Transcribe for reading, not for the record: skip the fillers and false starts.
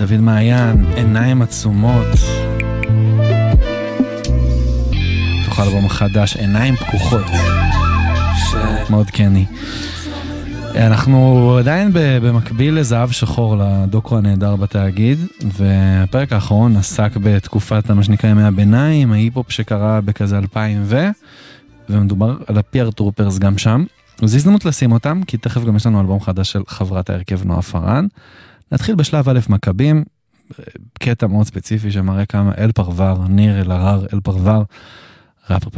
דוד מעיין, עיניים עצומות. תוכל אלבום חדש, עיניים פקוחות. מאוד קני. אנחנו עדיין במקביל לזהב שחור, לדוקו הנהדר בתאגיד, והפרק האחרון עסק בתקופת מה שנקרא ימי הביניים, ההיפ-הופ שקרה בכזה 2000 ומדובר על הפייר טרופרס גם שם. זו הזדמנות לשים אותם, כי תכף גם יש לנו אלבום חדש של חברת ההרכב נועה פרן. נתחיל בשלב א' מכבים, קטע מאוד ספציפי שמראה כמה אל פרוור, ניר אלהרר, אל פרוור, ראפר